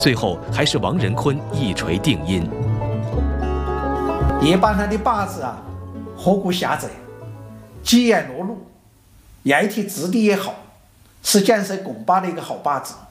最后还是王仁坤一锤定音。 叶帮他的八字啊，合谷狭窄，基眼落禄，外体质地也好，是建设拱八的一个好八字。